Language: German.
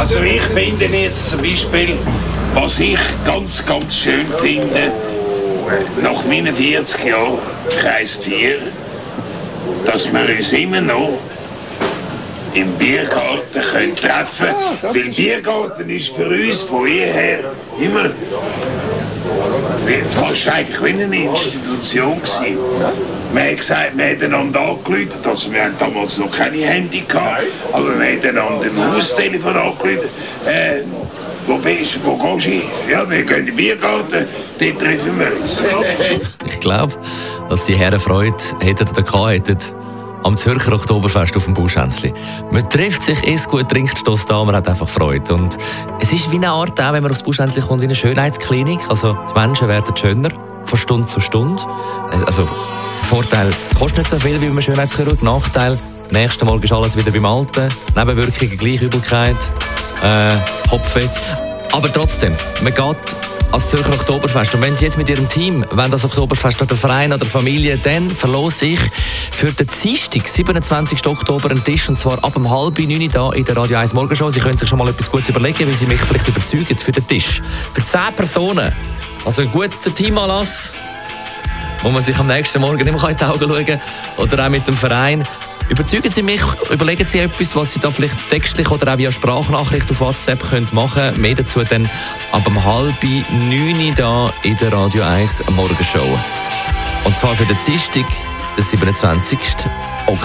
Also ich finde jetzt zum Beispiel, was ich ganz, ganz schön finde, nach meinen 40 Jahren Kreis 4, dass wir uns immer noch im Biergarten können treffen können. Weil Biergarten ist für uns von jeher immer fast eigentlich wie eine Institution gewesen. Wir haben gesagt, wir haben einander angerufen, also wir haben damals noch keine Handy gehabt, aber wir haben einander im Haustelefon angerufen. Wo bist du? Wo gehst du hin? Ja, wir gehen in den Biergarten, dort treffen wir uns. Ich glaube, dass die Herren Freude hätten am Zürcher Oktoberfest auf dem Buschhänzli. Man trifft sich, isst gut, trinkt Stoss da, man hat einfach Freude. Und es ist wie eine Art, auch wenn man aufs Buschhänzli kommt, wie eine Schönheitsklinik. Also die Menschen werden schöner, von Stunde zu Stunde. Also Vorteil, es kostet nicht so viel wie beim Schönheitschirurg. Nachteil, am nächsten Morgen ist alles wieder beim Alten. Nebenwirkungen, gleich Übelkeit, Kopfweh. Aber trotzdem, man geht als Zürcher Oktoberfest. Und wenn Sie jetzt mit Ihrem Team das Oktoberfest oder Verein oder Familie, dann verlose ich für den Dienstag, 27. Oktober, einen Tisch, und zwar ab 8:30 hier in der Radio 1 Morgenshow. Sie können sich schon mal etwas Gutes überlegen, wie Sie mich vielleicht überzeugen für den Tisch. Für 10 Personen. Also ein guter Teamanlass, wo man sich am nächsten Morgen immer in die Augen schauen kann, oder auch mit dem Verein. Überzeugen Sie mich, überlegen Sie etwas, was Sie da vielleicht textlich oder auch via Sprachnachricht auf WhatsApp können machen. Mehr dazu dann ab 8:30 da in der Radio 1 Morgenshow. Und zwar für den Dienstag, den 27. Oktober.